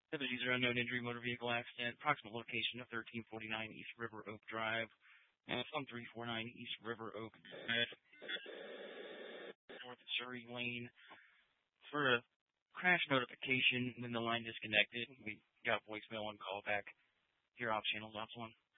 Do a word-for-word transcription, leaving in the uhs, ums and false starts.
Activities are unknown injury, motor vehicle accident, approximate location of thirteen forty-nine East River Oak Drive, and from three forty-nine East River Oak Drive, North Surrey Lane. For a crash notification when the line disconnected, we got voicemail and call back here off channel dot one.